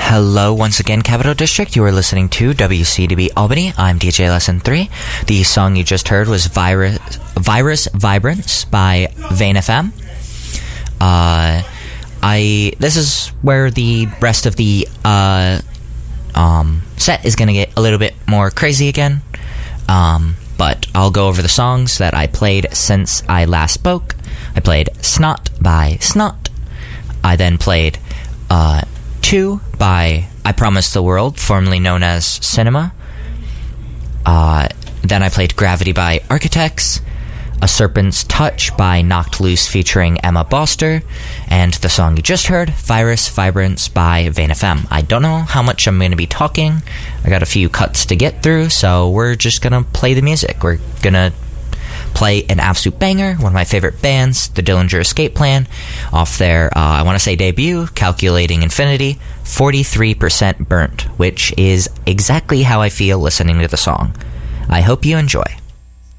Hello once again, Capital District. You are listening to WCDB Albany. I'm DJ Lesson 3. The song you just heard was Virus Vibrance by Vane FM. This is where the rest of the set is going to get a little bit more crazy again. But I'll go over the songs that I played since I last spoke. I played Snot by Snot. I then played 2 by I Promised the World, formerly known as Cinema. Then I played Gravity by Architects, A Serpent's Touch by Knocked Loose featuring Emma Boster, and the song you just heard, Virus Vibrance by Vane FM. I don't know how much I'm going to be talking. I got a few cuts to get through, so we're just going to play the music. We're going to play an absolute banger, one of my favorite bands, the Dillinger Escape Plan, off their, I want to say debut, Calculating Infinity, 43% Burnt, which is exactly how I feel listening to the song. I hope you enjoy.